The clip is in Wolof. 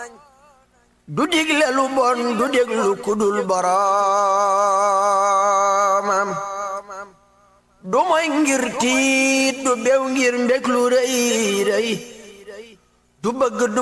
du digle lu bon du déglu kudul boroomam du moy ngir tiit du bew ngir mbég lu rëy rëy du bëgg